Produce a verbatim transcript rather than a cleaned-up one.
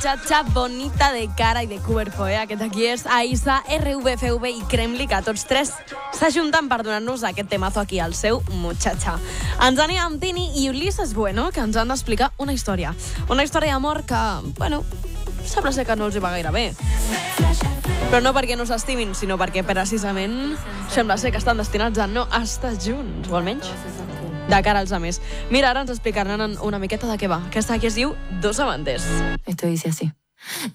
Muchacha bonita de cara i de cuerpo, eh? Aquest aquí és Aïssa, R V F V i Kremli, que tots tres s'ajunten per donar-nos aquest temazo aquí al seu Muchacha. Ens anem amb Tini i Ulises Bueno, que ens han d'explicar una història. Una història d'amor que, bueno, sembla ser que no els hi va gaire bé. Però no perquè no s'estimin, sinó perquè precisament sembla ser que estan destinats a no estar junts, o almenys de cara als amics. Mira, ara ens explicaran una miqueta de què va. Aquesta aquí es diu Dos amantes. Esto dice así.